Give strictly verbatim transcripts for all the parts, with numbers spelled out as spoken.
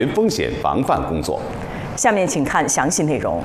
风险防范工作。 下面请看详细内容。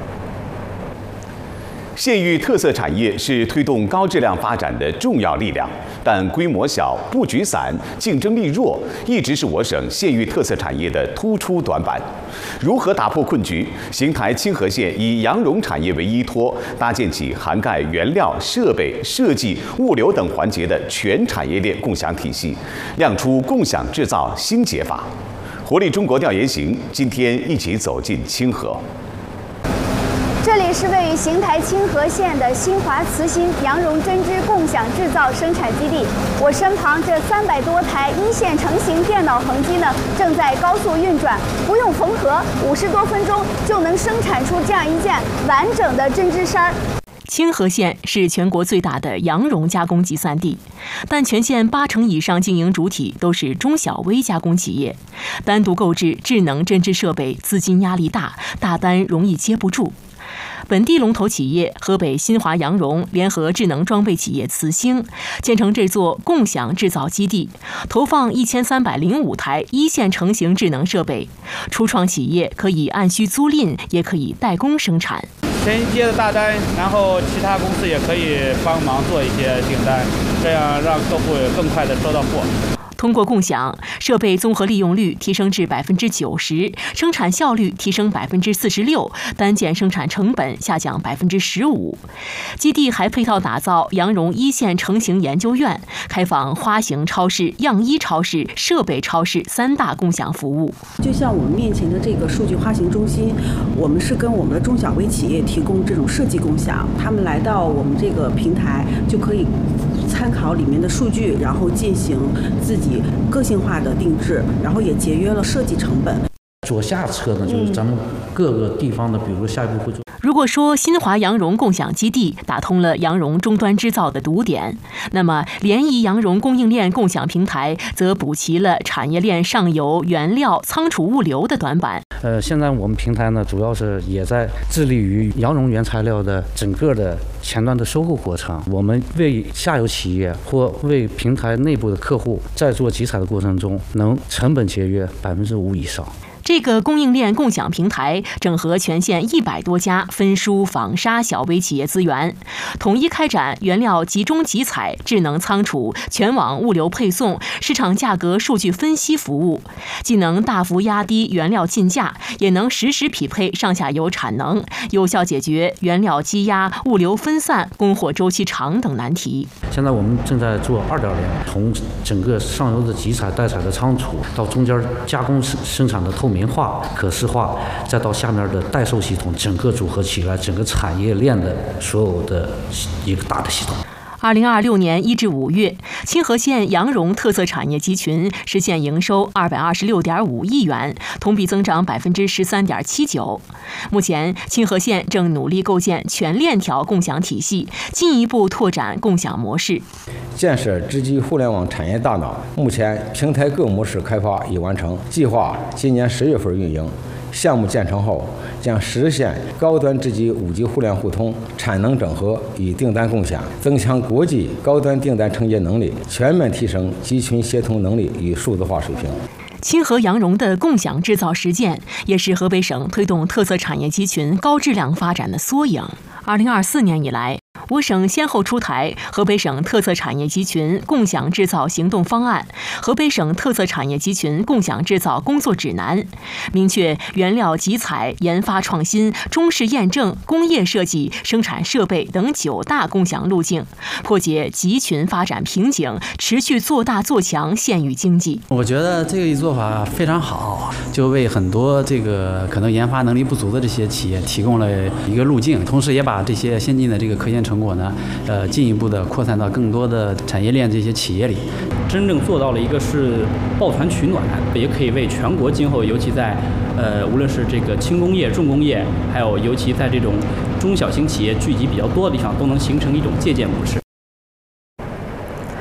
县域特色产业是推动高质量发展的重要力量，但规模小、布局散、竞争力弱，一直是我省县域特色产业的突出短板。如何打破困局？邢台清河县以羊绒产业为依托，搭建起涵盖原料、设备、设计、物流等环节的全产业链共享体系，亮出共享制造新解法。活力中国调研行今天一起走进清河。 这里是位于邢台清河县的新华慈心羊绒针织共享制造生产基地。我身旁这三百多台一线成型电脑横机呢，正在高速运转，不用缝合，五十多分钟就能生产出这样一件完整的针织衫。 清河县是全国最大的羊绒加工集散地，但全县八成以上经营主体都是中小微加工企业，单独购置智能针织设备，资金压力大，大单容易接不住。本地龙头企业河北新华羊绒联合智能装备企业慈兴建成这座共享制造基地，投放一千三百零五台一线成型智能设备，初创企业可以按需租赁，也可以代工生产。 先接的大单，然后其他公司也可以帮忙做一些订单，这样让客户更快地收到货。 通过共享，设备综合利用率提升至百分之九十，生产效率提升百分之四十六，单件生产成本下降百分之十五。基地还配套打造羊绒一线成型研究院，开放花形超市、样衣超市、设备超市三大共享服务。 就像我们面前的这个数据花形中心，我们是跟我们的中小微企业提供这种设计共享，他们来到我们这个平台就可以参考里面的数据，然后进行自己个性化的定制，然后也节约了设计成本。 左下侧呢，就是咱们各个地方的，比如说下一步会做。 如果说新华羊绒共享基地打通了羊绒终端制造的堵点，那么联谊羊绒供应链共享平台则补齐了产业链上游原料、仓储物流的短板。 呃，现在我们平台呢，主要是也在致力于羊绒原材料的整个的前端的收购过程。我们为下游企业或为平台内部的客户在做集采的过程中，能成本节约百分之五以上。 这个供应链共享平台整合全县一百多家分输纺纱小微企业资源，统一开展原料集中集采、智能仓储、全网物流配送、市场价格数据分析服务，既能大幅压低原料进价，也能实时匹配上下游产能，有效解决原料积压、物流分散、供货周期长等难题。 现在我们正在做二点零，从整个上游的集采、代采的仓储，到中间加工生产的透明。明化、可视化，再到下面的代售系统，整个组合起来，整个产业链的所有的一个大的系统。 二零二六年一至五月，清河县羊绒特色产业集群实现营收二百二十六点五亿元，同比增长百分之十三点七九。目前，清河县正努力构建全链条共享体系，进一步拓展共享模式， 建设织机互联网产业大脑。目前，平台各模式开发已完成，计划今年十月份运营。项目建成后，将实现高端织机五 G 互联互通、产能整合与订单共享，增强国际高端订单承接能力，全面提升集群协同能力与数字化水平。 清河羊绒的共享制造实践，也是河北省推动特色产业集群高质量发展的缩影。二零二四年以来，我省先后出台河北省特色产业集群共享制造行动方案、河北省特色产业集群共享制造工作指南，明确原料集采、研发创新、中试验证、工业设计、生产设备等九大共享路径，破解集群发展瓶颈，持续做大做强县域经济。 我觉得这个一做法非常好，就为很多这个可能研发能力不足的这些企业提供了一个路径，同时也把这些先进的这个科研成果呢，呃，进一步的扩散到更多的产业链这些企业里， 真正做到了一个是抱团取暖，也可以为全国今后，尤其在呃，无论是这个轻工业、重工业，还有尤其在这种中小型企业聚集比较多的地方，都能形成一种借鉴模式。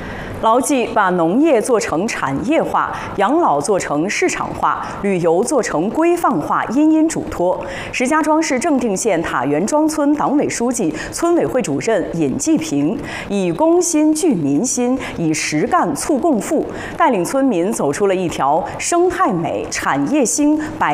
牢记把农业做成产业化，养老做成市场化，旅游做成规范化，殷殷嘱托。石家庄市正定县塔园庄村党委书记、村委会主任尹继平以公心聚民心，以实干促共富，带领村民走出了一条生态美、产业兴、百